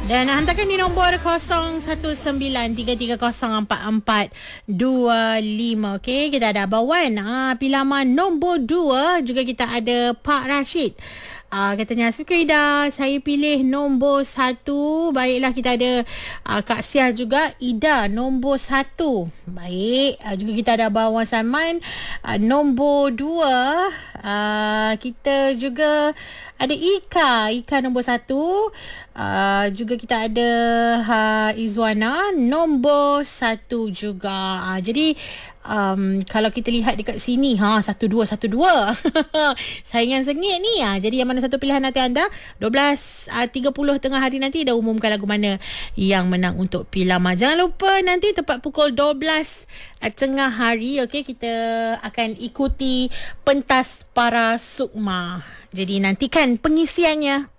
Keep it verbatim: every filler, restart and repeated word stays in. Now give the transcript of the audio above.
Dan hantarkan di nombor kosong satu sembilan tiga tiga kosong empat empat dua lima. Okey, kita ada Abang Wan. Ha, pilihan nombor dua. Juga kita ada Pak Rashid. Uh, katanya, Suka Ida, saya pilih nombor satu. Baiklah, kita ada uh, Kak Sia juga. Ida, nombor satu. Baik. Uh, juga kita ada Abang Wan Salman. Uh, nombor dua. Uh, kita juga ada Ika. Ika nombor satu. Uh, juga kita ada uh, Izwana nombor satu juga. Uh, jadi um, kalau kita lihat dekat sini, ha, satu dua satu dua. Saingan sengit ni. Ha. Jadi yang mana satu pilihan nanti anda? dua belas tiga puluh tengah hari nanti dah umumkan lagu mana yang menang untuk Pilama. Jangan lupa nanti tepat pukul dua belas tengah hari, okey, kita akan ikuti pentas para sukma. Jadi nantikan pengisiannya.